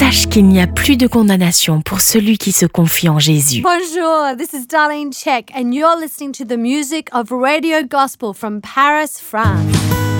sache qu'il n'y a plus de condamnation pour celui qui se confie en Jésus. Bonjour, this is Darlene Check, and you're listening to the music of Radio Gospel from Paris, France.